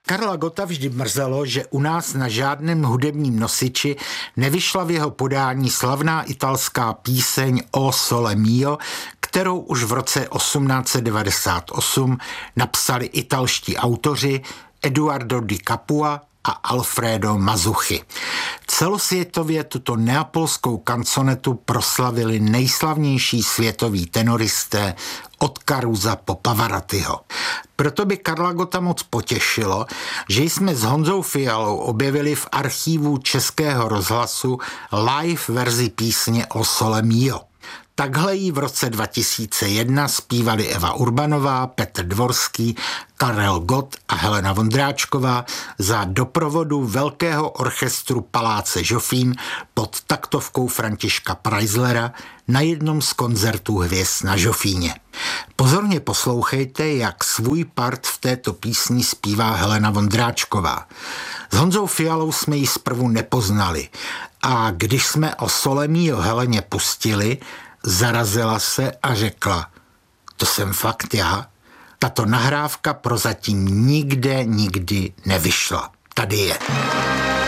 Karla Gotta vždy mrzelo, že u nás na žádném hudebním nosiči nevyšla v jeho podání slavná italská píseň O Sole Mio, kterou už v roce 1898 napsali italští autoři Eduardo di Capua a Alfredo Mazzucchi. Celosvětově tuto neapolskou kanconetu proslavili nejslavnější světoví tenoristé od Carusa po Pavarottiho. Proto by Karla Gotta moc potěšilo, že jsme s Honzou Fialou objevili v archívu Českého rozhlasu live verzi písně O Sole Mio. Takhle jí v roce 2001 zpívali Eva Urbanová, Petr Dvorský, Karel Gott a Helena Vondráčková za doprovodu velkého orchestru Paláce Žofín pod taktovkou Františka Preislera na jednom z koncertů hvězd na Žofíně. Pozorně poslouchejte, jak svůj part v této písni zpívá Helena Vondráčková. S Honzou Fialou jsme ji zprvu nepoznali a když jsme O Sole Mio Heleně pustili, zarazila se a řekla: to jsem fakt já. Tato nahrávka prozatím nikdy nevyšla. Tady je.